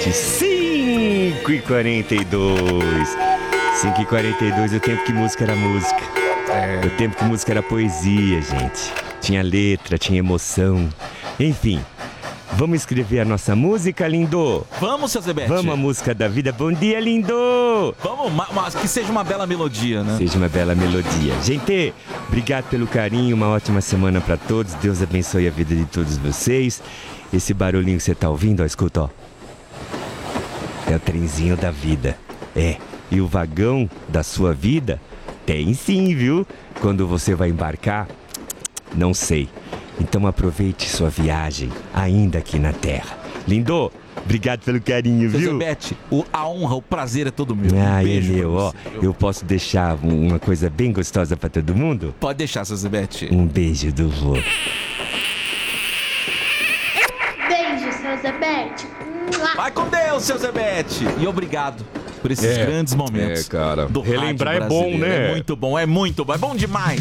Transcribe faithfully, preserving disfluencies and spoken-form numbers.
gente. cinco e quarenta e dois. cinco e quarenta e dois, o tempo que música era música. É. O tempo que música era poesia, gente. Tinha letra, tinha emoção. Enfim, vamos escrever a nossa música, lindo? Vamos, seu Zebete. Vamos a música da vida. Bom dia, lindo! Vamos, mas que seja uma bela melodia, né? Seja uma bela melodia. Gente, obrigado pelo carinho, uma ótima semana pra todos. Deus abençoe a vida de todos vocês. Esse barulhinho que você tá ouvindo, ó, escuta, ó. É o trenzinho da vida. É, e o vagão da sua vida tem sim, viu? Quando você vai embarcar, não sei. Então aproveite sua viagem ainda aqui na Terra. Lindo, obrigado pelo carinho, Seu viu? Zebete, o, a honra, o prazer é todo meu. Ah, Um é beijo meu, pra ó. você, viu? Eu posso deixar uma coisa bem gostosa pra todo mundo? Pode deixar, seu Zebete. Um beijo do vô. Beijo, seu Zebete. Vai com Deus, seu Zebete. E obrigado por esses É, grandes momentos. é, cara. Do Relembrar rádio é bom, brasileiro. né? É muito bom, é muito bom. É bom demais.